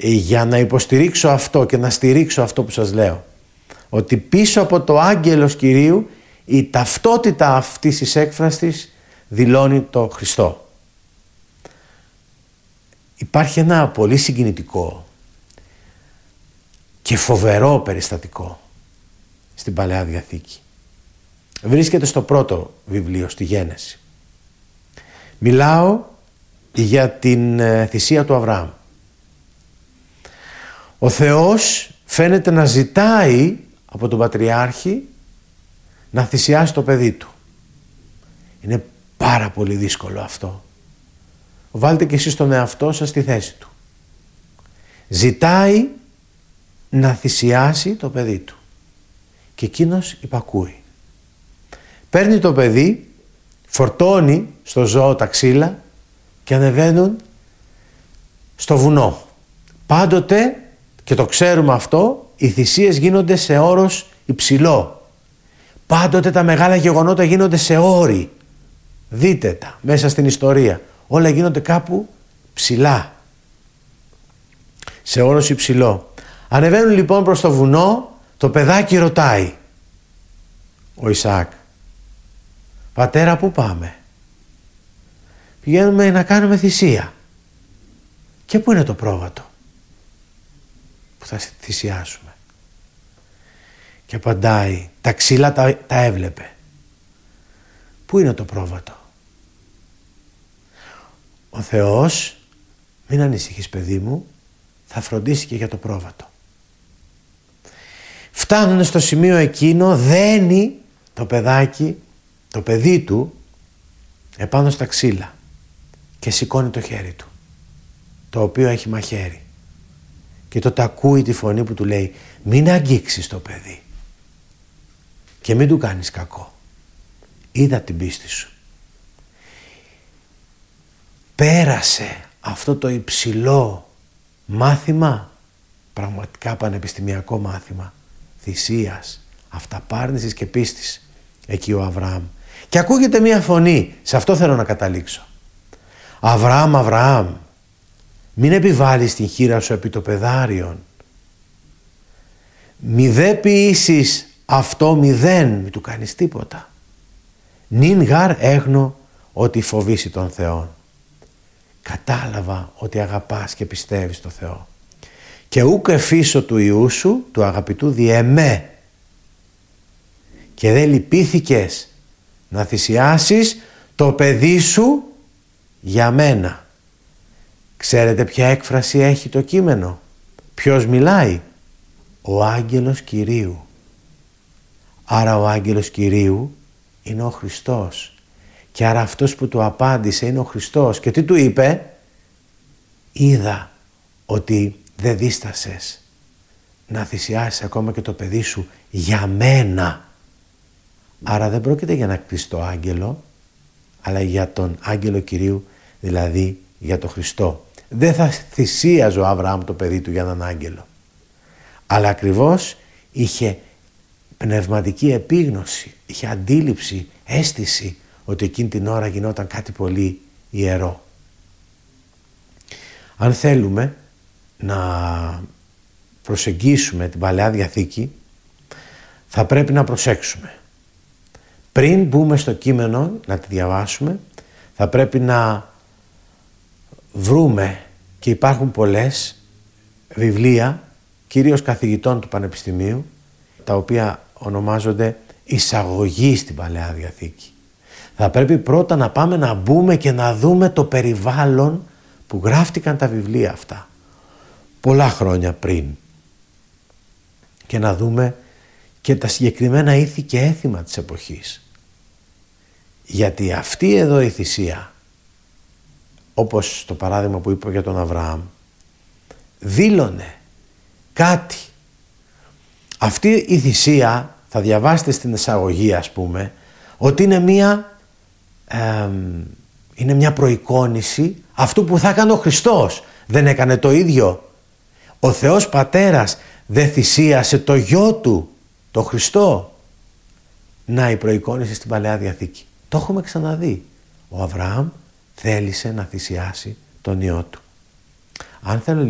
για να υποστηρίξω αυτό και να στηρίξω αυτό που σας λέω, ότι πίσω από το άγγελος Κυρίου η ταυτότητα αυτής της έκφρασης δηλώνει το Χριστό. Υπάρχει ένα πολύ συγκινητικό και φοβερό περιστατικό στην Παλαιά Διαθήκη. Βρίσκεται στο πρώτο βιβλίο, στη Γένεση. Μιλάω για την θυσία του Αβραάμ. Ο Θεός φαίνεται να ζητάει από τον Πατριάρχη να θυσιάσει το παιδί του. Είναι πάρα πολύ δύσκολο αυτό. Βάλτε και εσείς τον εαυτό σας στη θέση του. Ζητάει να θυσιάσει το παιδί του και εκείνος υπακούει. Παίρνει το παιδί, φορτώνει στο ζώο τα ξύλα και ανεβαίνουν στο βουνό. Πάντοτε, και το ξέρουμε αυτό, οι θυσίες γίνονται σε όρος υψηλό. Πάντοτε τα μεγάλα γεγονότα γίνονται σε όρη. Δείτε τα μέσα στην ιστορία. Όλα γίνονται κάπου ψηλά. Σε όρος υψηλό. Ανεβαίνουν λοιπόν προς το βουνό, το παιδάκι ρωτάει ο Ισαάκ, πατέρα, πού πάμε? Πηγαίνουμε να κάνουμε θυσία. Και πού είναι το πρόβατο που θα θυσιάσουμε? Και απαντάει, τα ξύλα τα έβλεπε. Πού είναι το πρόβατο? Ο Θεός, μην ανησυχείς παιδί μου, θα φροντίσει και για το πρόβατο. Φτάνουν στο σημείο εκείνο, δένει το παιδάκι, το παιδί του, επάνω στα ξύλα και σηκώνει το χέρι του, το οποίο έχει μαχαίρι. Και τότε ακούει τη φωνή που του λέει, μην αγγίξεις το παιδί και μην του κάνεις κακό. Είδα την πίστη σου. Πέρασε αυτό το υψηλό μάθημα, πραγματικά πανεπιστημιακό μάθημα θυσίας, αυταπάρνησης και πίστης, εκεί ο Αβραάμ. Και ακούγεται μια φωνή, σε αυτό θέλω να καταλήξω. Αβραάμ, Αβραάμ, μην επιβάλλεις την χείρα σου επί το πεδάριον. Μη δε ποιήσεις αυτό μηδέν, μη του κάνεις τίποτα. Νυν γαρ έγνω ότι φοβήσει τον Θεό. Κατάλαβα ότι αγαπάς και πιστεύεις στο Θεό. Και ούκ εφήσω του Υιού σου, του αγαπητού διεμέ. Και δεν λυπήθηκες να θυσιάσεις το παιδί σου για μένα. Ξέρετε ποια έκφραση έχει το κείμενο? Ποιος μιλάει? Ο άγγελος Κυρίου. Άρα ο άγγελος Κυρίου είναι ο Χριστός. Και άρα αυτός που του απάντησε είναι ο Χριστός. Και τι του είπε? Είδα ότι δεν δίστασες να θυσιάσεις ακόμα και το παιδί σου για μένα. Άρα δεν πρόκειται για ένα κτιστό άγγελο, αλλά για τον άγγελο Κυρίου, δηλαδή για τον Χριστό. Δεν θα θυσίαζε ο Αβραάμ το παιδί του για έναν άγγελο. Αλλά ακριβώς είχε πνευματική επίγνωση, είχε αντίληψη, αίσθηση ότι εκείνη την ώρα γινόταν κάτι πολύ ιερό. Αν θέλουμε να προσεγγίσουμε την Παλαιά Διαθήκη, θα πρέπει να προσέξουμε. Πριν μπούμε στο κείμενο να τη διαβάσουμε, θα πρέπει να βρούμε, και υπάρχουν πολλές βιβλία, κυρίως καθηγητών του Πανεπιστημίου, τα οποία ονομάζονται εισαγωγή στην Παλαιά Διαθήκη. Θα πρέπει πρώτα να πάμε να μπούμε και να δούμε το περιβάλλον που γράφτηκαν τα βιβλία αυτά πολλά χρόνια πριν, και να δούμε και τα συγκεκριμένα ήθη και έθιμα της εποχής. Γιατί αυτή εδώ η θυσία, όπως το παράδειγμα που είπα για τον Αβραάμ, δήλωνε κάτι. Αυτή η θυσία, θα διαβάσετε στην εισαγωγή ας πούμε, ότι είναι μια προεικόνηση αυτού που θα έκανε ο Χριστός. Δεν έκανε το ίδιο? Ο Θεός Πατέρας δεν θυσίασε το γιο του, το Χριστό? Να η προεικόνηση στην Παλαιά Διαθήκη. Το έχουμε ξαναδεί. Ο Αβραάμ θέλησε να θυσιάσει τον Υιό του. Αν θέλω